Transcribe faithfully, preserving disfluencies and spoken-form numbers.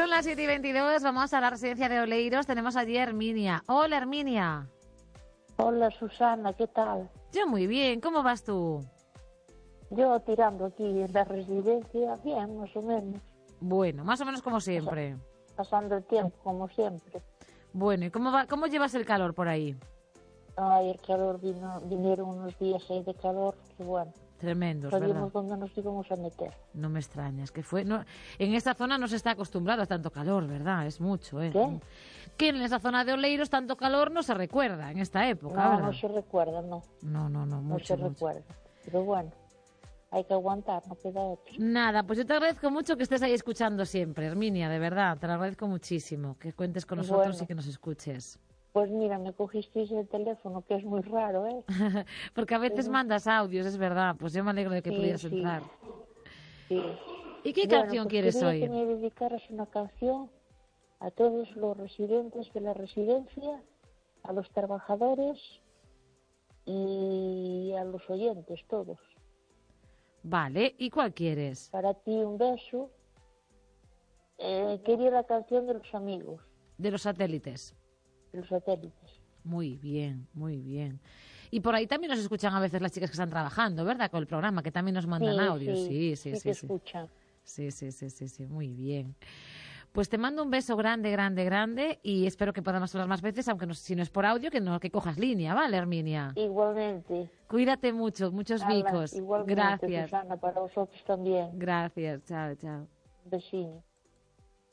Son las siete y veintidós, vamos a la residencia de Oleiros. Tenemos allí a Herminia. Hola, Herminia. Hola, Susana, ¿qué tal? Yo muy bien, ¿cómo vas tú? Yo tirando aquí en la residencia, bien, más o menos. Bueno, más o menos como siempre. Pasando el tiempo, como siempre. Bueno, ¿y cómo va, cómo llevas el calor por ahí? Ay, el calor, vino, vinieron unos días ahí de calor, que bueno. Tremendos, Sabíamos ¿verdad? dónde nos íbamos a meter. No me extrañas, que fue... No, en esta zona no se está acostumbrado a tanto calor, ¿verdad? Es mucho, ¿eh? ¿Qué? Que en esa zona de Oleiros tanto calor no se recuerda en esta época, No, ¿verdad? no se recuerda, no. No, no, no, mucho, No se mucho. recuerda. Pero bueno, hay que aguantar, no queda otro. Nada, pues yo te agradezco mucho que estés ahí escuchando siempre, Herminia, de verdad, te lo agradezco muchísimo, que cuentes con nosotros Bueno. y que nos escuches. Pues mira, me cogisteis el teléfono, que es muy raro, ¿eh? Porque a veces Sí. mandas audios, es verdad, pues yo me alegro de que Sí, pudieras sí. entrar. Sí. ¿Y qué Bueno, canción pues quieres quería oír? que me dedicaras una canción a todos los residentes de la residencia, a los trabajadores y a los oyentes, todos. Vale, ¿y cuál quieres? Para ti un beso. Eh, quería la canción de los amigos, De los satélites. de los satélites. Muy bien, muy bien. Y por ahí también nos escuchan a veces las chicas que están trabajando, ¿verdad? Con el programa, que también nos mandan Sí, audios. Sí, sí, sí, sí sí. que Sí, escuchan. sí, sí, sí, sí, sí, muy bien. Pues te mando un beso grande, grande, grande y espero que podamos hablar más veces, aunque no, si no es por audio, que no que cojas línea, ¿vale, Herminia? Igualmente. Cuídate mucho, muchos Ala, bicos. igualmente, Gracias. Susana, para vosotros también. Gracias, chao, chao. Un besino.